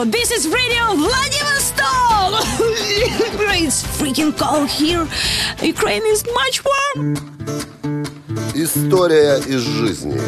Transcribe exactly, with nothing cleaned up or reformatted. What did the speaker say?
This is Radio Vladivostok. It's freaking cold here. Ukraine is much warm. История из жизни.